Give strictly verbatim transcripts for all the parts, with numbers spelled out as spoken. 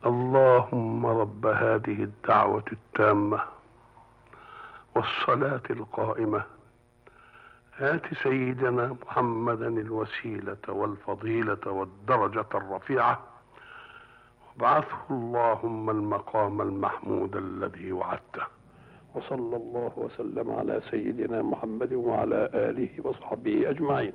اللهم رب هذه الدعوة التامة والصلاة القائمة آت سيدنا محمدا الوسيلة والفضيلة والدرجة الرفيعة وابعثه اللهم المقام المحمود الذي وعدته. وصلى الله وسلم على سيدنا محمد وعلى آله وصحبه أجمعين.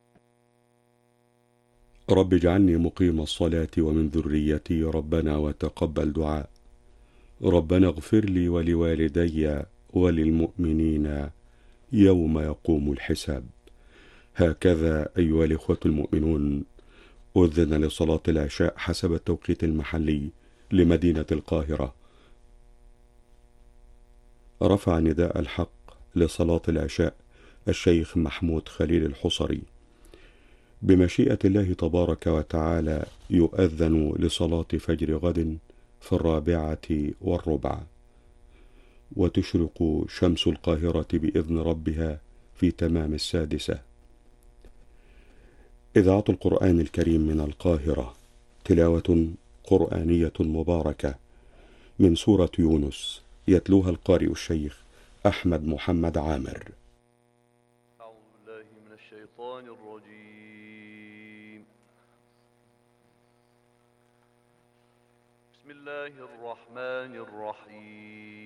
رب اجعلني مقيم الصلاة ومن ذريتي ربنا وتقبل دعاء. ربنا اغفر لي ولوالدي وللمؤمنين يوم يقوم الحساب. هكذا أيها الإخوة المؤمنون أذن لصلاة العشاء حسب التوقيت المحلي لمدينة القاهرة. رفع نداء الحق لصلاة العشاء الشيخ محمود خليل الحصري. بمشيئة الله تبارك وتعالى يؤذن لصلاة فجر غد في الرابعة والربع، وتشرق شمس القاهرة بإذن ربها في تمام السادسة. إذاعة القرآن الكريم من القاهرة، تلاوة قرآنية مباركة من سورة يونس، يتلوها القارئ الشيخ أحمد محمد عامر. أعوذ بالله من الشيطان الرجيم. بسم الله الرحمن الرحيم.